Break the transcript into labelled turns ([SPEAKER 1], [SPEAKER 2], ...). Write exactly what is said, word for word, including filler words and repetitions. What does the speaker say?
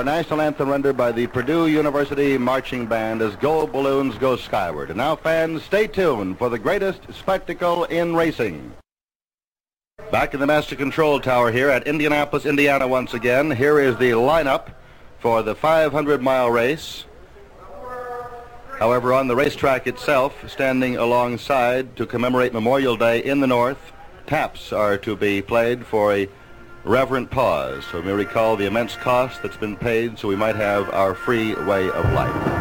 [SPEAKER 1] our national anthem rendered by the Purdue University Marching Band as gold balloons go skyward. And now, fans, stay tuned for the greatest spectacle in racing. Back in the Master Control Tower here at Indianapolis, Indiana once again. Here is the lineup for the five hundred mile race. However, on the racetrack itself, standing alongside to commemorate Memorial Day in the north, taps are to be played for a reverent pause, so we may recall the immense cost that's been paid so we might have our free way of life.